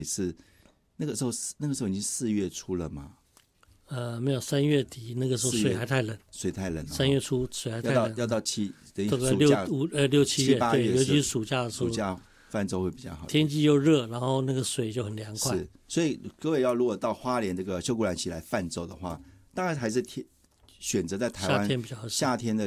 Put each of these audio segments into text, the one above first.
是那个时候已经4月初了嘛？ 没有，3月底那个时候水还太冷， 水太冷了。 3月初水还太冷， 要到等于这个暑假 6、7月，对，尤其是暑假的时候， 暑假泛舟会比较好， 天气又热，然后那个水就很凉快。 是，所以各位如果到花莲这个秀姑峦溪来泛舟的话，当然还是选择在台湾夏天比较合适， 夏天的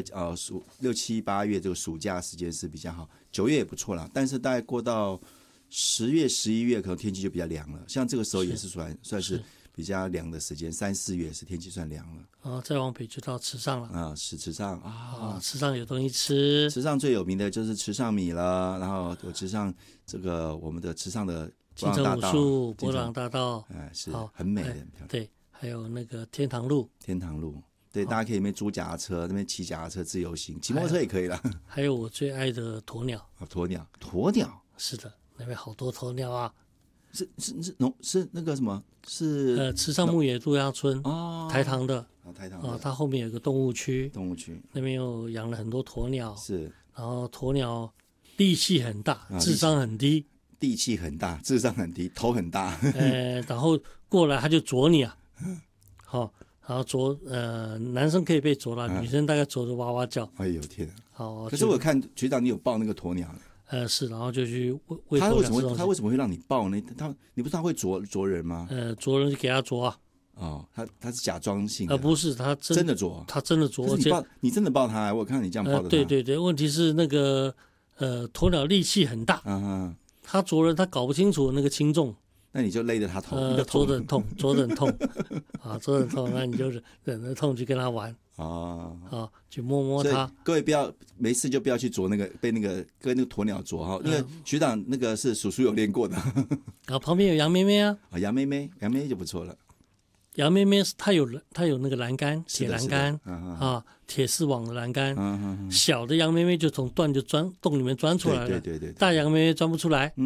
6、7、8月这个暑假时间是比较好，9月也不错啦。但是大概过到10月、11月，可能天气就比较凉了。像这个时候也是算是比较凉的时间，3、4月是天气算凉了。 再往北就到池上了。 是池上啊， 池上有东西吃。 池上最有名的就是池上米了，然后有池上这个我们的池上的金城武术、博朗大道， 是很美的，很漂亮。 对，还有那个天堂路。 对，大家可以那边租脚踏车，那边骑脚踏车自由行，骑摩托车也可以啦。 还有我最爱的鸵鸟。 鸵鸟。 是的，那边好多鸵鸟啊。 是那个什么？是池上牧野度假村台糖的。它后面有个动物区，那边又养了很多鸵鸟。 是，然后鸵鸟力气很大，智商很低。 力气很大，智商很低，头很大。 然后过来它就啄你啊。然后男生可以被啄了，女生大概啄着哇哇叫。 哎呦天！ 好， 可是我看学长你有抱那个鸵鸟。 是，然后就去喂他为什么会让你抱呢？你不是他会啄人吗？ 啄人就给他啄啊。 他是假装性的。 不是，他真的啄。 他真的啄。 你真的抱他，我看你这样抱的。 对，问题是那个鸵鸟力气很大。他啄人他搞不清楚那个轻重。 那你就勒着他头， 啄得很痛，啄得很痛啄得很痛，那你就忍着痛去跟他玩去摸摸他。 各位没事就不要去啄跟那个鸵鸟啄因为学长那个是叔叔有练过的。 旁边有杨妹妹啊。 杨妹妹就不错了。 杨妹妹她有那个栏杆，铁栏杆铁丝网的栏杆。小的杨妹妹就从洞里面钻出来了。 对， 大杨妹妹钻不出来。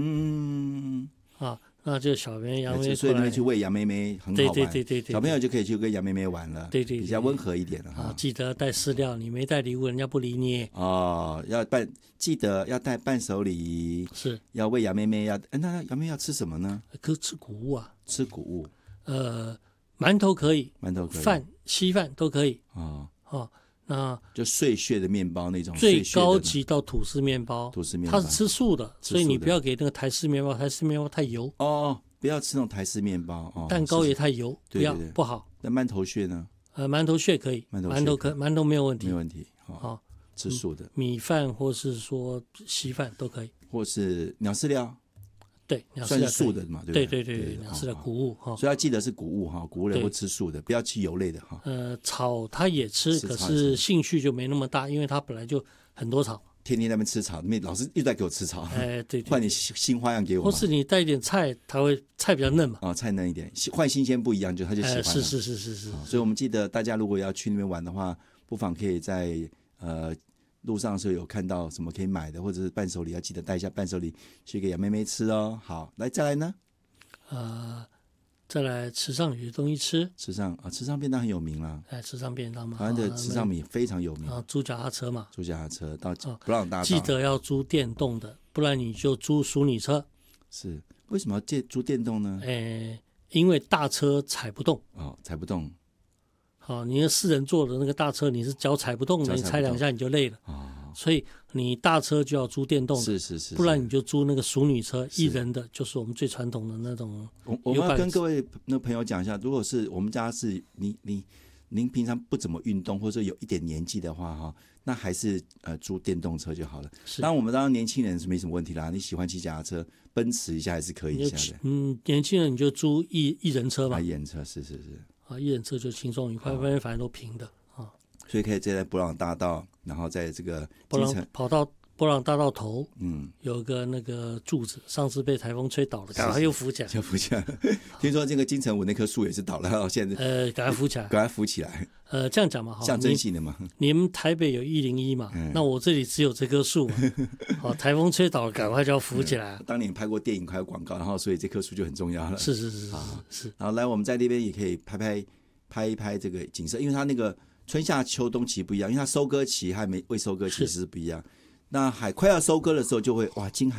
那就小杨妹妹， 所以你们去喂杨妹妹很好玩。 对， 小朋友就可以去跟杨妹妹玩了。 对， 比较温和一点了记得带饲料，你没带礼物，人家不理你。 记得要带伴手礼。 是， 要喂杨妹妹那杨妹妹要吃什么呢？ 可吃谷物啊。 吃谷物。 馒头可以，稀饭都可以。那就碎屑的面包那种， 最高级到吐司面包。它是吃素的，所以你不要给那个台式面包，台式面包太油。 不要吃那种台式面包。 蛋糕也太油，不好。 那馒头屑呢？ 馒头屑可以，馒头没有问题。 吃素的米饭或是说稀饭都可以， 或是鸟饲料。 对， 算是素的嘛，对不对？ 对，鸟饲料谷物所以要记得是谷物谷物类不吃素的，不要吃油类的草它也吃，可是兴趣就没那么大，因为它本来就很多草， 天天在那边吃草，老师一直在给我吃草。 对， 换点新花样给我， 或是你带一点菜，菜比较嫩嘛。 菜嫩一点，换新鲜不一样，他就喜欢。 是。 所以我们记得大家如果要去那边玩的话，不妨可以在路上的时候有看到什么可以买的，或者是伴手礼，要记得带一下伴手礼去给杨妹妹吃哦。好，再来呢？ 再来池上有些东西吃。 池上便当很有名啦。 池上便当嘛， 台湾的池上米非常有名。 租脚踏车嘛， 租脚踏车到布朗大道， 记得要租电动的，不然你就租淑女车。 是，为什么要租电动呢？ 因为大车踩不动。 踩不动。 你那4人座的那个大车，你是脚踩不动的，你踩2下你就累了。所以你大车就要租电动的， 是， 不然你就租那个淑女车，1人的，就是我们最传统的那种。 我们要跟各位那朋友讲一下，如果是我们家是您平常不怎么运动，或者有一点年纪的话那还是租电动车就好了。当然年轻人是没什么问题啦，你喜欢骑脚踏车奔驰一下还是可以一下的。 年轻人你就租一人车吧。 一人车是。 一人车就轻松愉快，反正都平的所以可以在布朗大道，然后在这个跑到布朗大道头，有个那个柱子，上次被台风吹倒了，赶快又扶起来。 听说这个金城武那棵树也是倒了，现在赶快扶起来， 赶快扶起来。 这样讲嘛， 象征性的嘛。 你们台北有101嘛，那我这里只有这棵树嘛，台风吹倒了，赶快就要扶起来。 当年拍过电影，拍过广告，然后所以这棵树就很重要了。 是。 然后来我们在那边也可以拍一拍这个景色，因为它那个春夏秋冬期不一样，因为它收割期还没未收割期是不一样。那快要收割的时候就会金海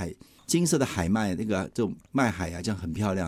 金色的海麦，那个就麦海啊，这样很漂亮。